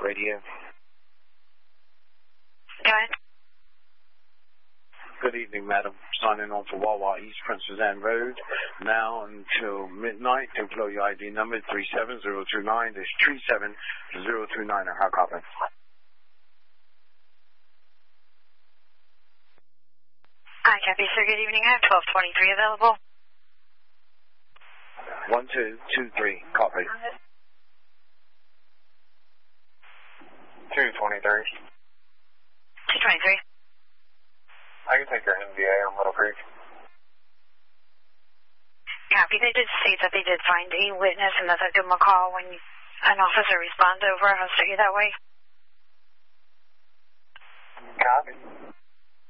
Radio. Go ahead. Good evening, madam. Signing on for Wawa East Princess Anne Road. Now until midnight. Employee ID number 37029. There's 37029. How copy? Hi, copy, sir. Good evening. I have 1223 available. 1223. Copy. 223. 223. I can take your NVA on Little Creek. Copy. They did state that they did find a witness and that they'll give them a call when an officer responds over. I'll set you that way. Copy.